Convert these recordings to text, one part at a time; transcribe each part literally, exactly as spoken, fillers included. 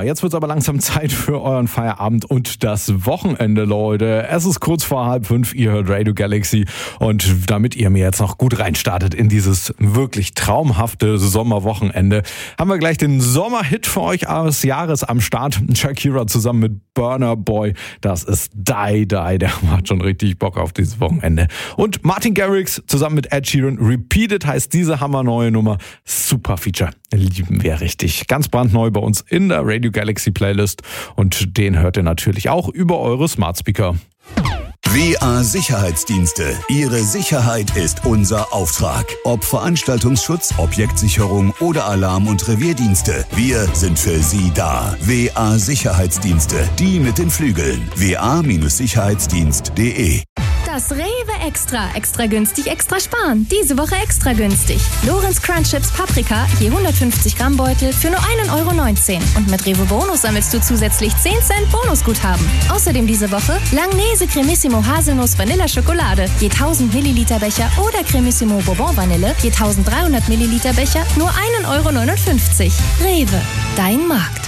So, jetzt wird es aber langsam Zeit für euren Feierabend und das Wochenende, Leute. Es ist kurz vor halb fünf, ihr hört Radio Galaxy und damit ihr mir jetzt noch gut reinstartet in dieses wirklich traumhafte Sommerwochenende, haben wir gleich den Sommerhit für euch des Jahres am Start. Shakira zusammen mit Burna Boy, das ist Die Die, der macht schon richtig Bock auf dieses Wochenende. Und Martin Garrix zusammen mit Ed Sheeran, Repeated heißt diese hammerneue Nummer. Super Feature, lieben wir richtig. Ganz brandneu bei uns in der Radio Galaxy Playlist und den hört ihr natürlich auch über eure Smart Speaker. W A Sicherheitsdienste. Ihre Sicherheit ist unser Auftrag. Ob Veranstaltungsschutz, Objektsicherung oder Alarm- und Revierdienste. Wir sind für Sie da. W A Sicherheitsdienste. Die mit den Flügeln. w a Sicherheitsdienst punkt de. Das Rewe Extra. Extra günstig, extra sparen. Diese Woche extra günstig. Lorenz Crunch Chips Paprika, je hundertfünfzig Gramm Beutel für nur ein Euro neunzehn. Und mit Rewe Bonus sammelst du zusätzlich zehn Cent Bonusguthaben. Außerdem diese Woche Langnese Cremissimo Haselnuss Vanilla Schokolade, je tausend Milliliter Becher oder Cremissimo Bourbon Vanille, je eintausenddreihundert Milliliter Becher, nur ein Euro neunundfünfzig. Rewe, dein Markt.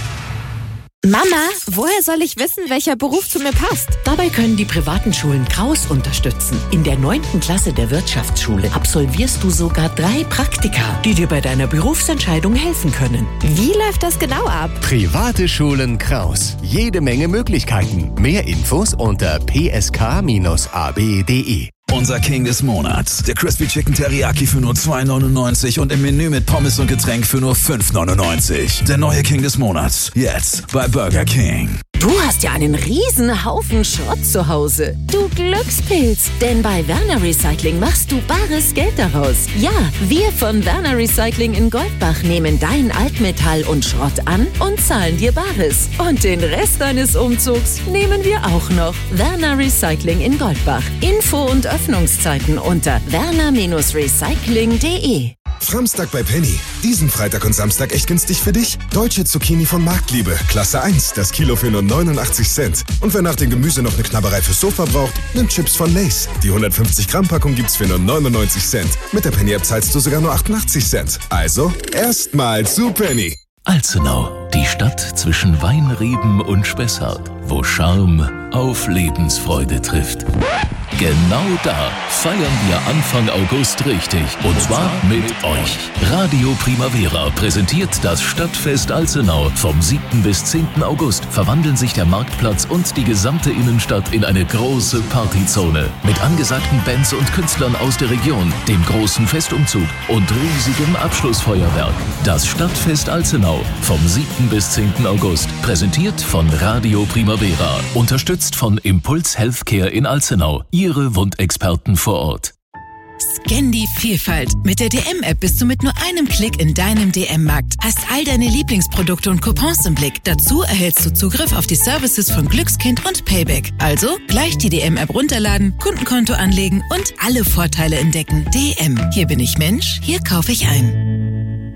Mama, woher soll ich wissen, welcher Beruf zu mir passt? Dabei können die privaten Schulen Kraus unterstützen. In der neunten Klasse der Wirtschaftsschule absolvierst du sogar drei Praktika, die dir bei deiner Berufsentscheidung helfen können. Wie läuft das genau ab? Private Schulen Kraus. Jede Menge Möglichkeiten. Mehr Infos unter p s k Bindestrich a b punkt d e. Unser King des Monats. Der Crispy Chicken Teriyaki für nur zwei neunundneunzig und im Menü mit Pommes und Getränk für nur fünf neunundneunzig. Der neue King des Monats. Jetzt bei Burger King. Du hast ja einen riesen Haufen Schrott zu Hause. Du Glückspilz. Denn bei Werner Recycling machst du bares Geld daraus. Ja, wir von Werner Recycling in Goldbach nehmen dein Altmetall und Schrott an und zahlen dir Bares. Und den Rest deines Umzugs nehmen wir auch noch. Werner Recycling in Goldbach. Info und Öffnungszeiten unter werner Recycling punkt de. Samstag bei Penny. Diesen Freitag und Samstag echt günstig für dich. Deutsche Zucchini von Marktliebe. Klasse eins. Das Kilo für nur neunundachtzig Cent. Und wer nach dem Gemüse noch eine Knabberei fürs Sofa braucht, nimmt Chips von Lay's. Die hundertfünfzig Gramm Packung gibt's für nur neunundneunzig Cent. Mit der Penny-App zahlst du sogar nur achtundachtzig Cent. Also, erstmal zu Penny. Alzenau, die Stadt zwischen Weinreben und Spessart, wo Charme auf Lebensfreude trifft. Genau da feiern wir Anfang August richtig. Und zwar mit euch. Radio Primavera präsentiert das Stadtfest Alzenau. Vom siebten bis zehnten August verwandeln sich der Marktplatz und die gesamte Innenstadt in eine große Partyzone. Mit angesagten Bands und Künstlern aus der Region, dem großen Festumzug und riesigem Abschlussfeuerwerk. Das Stadtfest Alzenau vom siebten bis zehnten August. Präsentiert von Radio Primavera. Unterstützt von Impuls Healthcare in Alzenau. Ihre Wundexperten vor Ort. Scan die Vielfalt. Mit der D M-App bist du mit nur einem Klick in deinem D M-Markt. Hast all deine Lieblingsprodukte und Coupons im Blick. Dazu erhältst du Zugriff auf die Services von Glückskind und Payback. Also gleich die D M-App runterladen, Kundenkonto anlegen und alle Vorteile entdecken. D M. Hier bin ich Mensch, hier kaufe ich ein.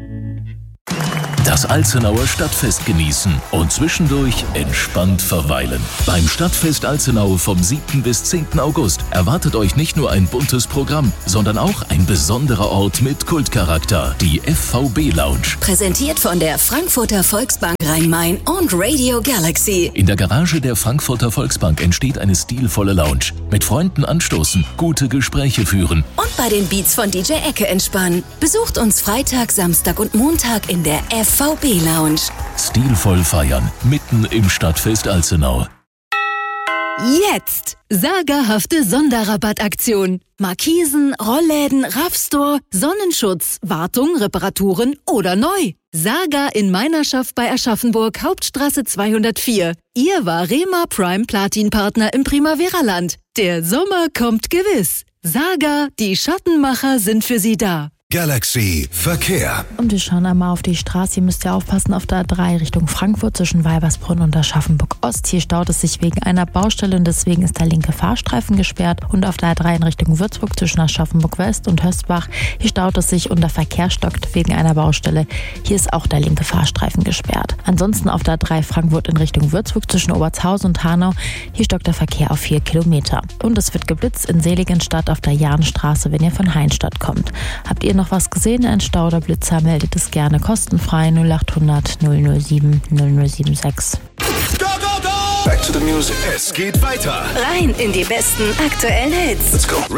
Das Alzenauer Stadtfest genießen und zwischendurch entspannt verweilen. Beim Stadtfest Alzenau vom siebten bis zehnten August erwartet euch nicht nur ein buntes Programm, sondern auch ein besonderer Ort mit Kultcharakter, die F V B Lounge. Präsentiert von der Frankfurter Volksbank Rhein-Main und Radio Galaxy. In der Garage der Frankfurter Volksbank entsteht eine stilvolle Lounge. Mit Freunden anstoßen, gute Gespräche führen. Und bei den Beats von D J Ecke entspannen. Besucht uns Freitag, Samstag und Montag in der F V B Lounge. Stilvoll feiern, mitten im Stadtfest Alzenau. Jetzt! Sagerhafte Sonderrabattaktion. Markisen, Rollläden, Raffstore, Sonnenschutz, Wartung, Reparaturen oder neu. Saga in Meinerschaft bei Aschaffenburg, Hauptstraße zweihundertvier. Ihr Varema Prime Platin Partner im Primavera-Land. Der Sommer kommt gewiss. Saga, die Schattenmacher sind für Sie da. Galaxy Verkehr. Und wir schauen einmal auf die Straße. Ihr müsst ja aufpassen auf der A drei Richtung Frankfurt zwischen Weibersbrunn und Aschaffenburg Ost. Hier staut es sich wegen einer Baustelle und deswegen ist der linke Fahrstreifen gesperrt. Und auf der A drei in Richtung Würzburg zwischen Aschaffenburg West und Hösbach. Hier staut es sich und der Verkehr stockt wegen einer Baustelle. Hier ist auch der linke Fahrstreifen gesperrt. Ansonsten auf der A drei Frankfurt in Richtung Würzburg zwischen Obertshausen und Hanau. Hier stockt der Verkehr auf vier Kilometer. Und es wird geblitzt in Seligenstadt auf der Jahnstraße, wenn ihr von Heinstadt kommt. Habt ihr noch was gesehen? Ein Stauderblitzer, meldet es gerne kostenfrei null acht hundert null null sieben null null sieben sechs. Go, go, go! Back to the music. Es geht weiter. Rein in die besten aktuellen Hits. Let's go.